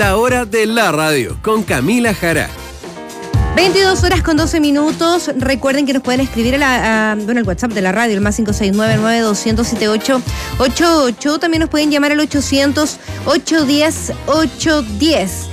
Esta hora de la radio con Camila Jara. 22 horas con 12 minutos. Recuerden que nos pueden escribir al WhatsApp de la radio, el más 569-9200-7888. También nos pueden llamar al 800-810-810.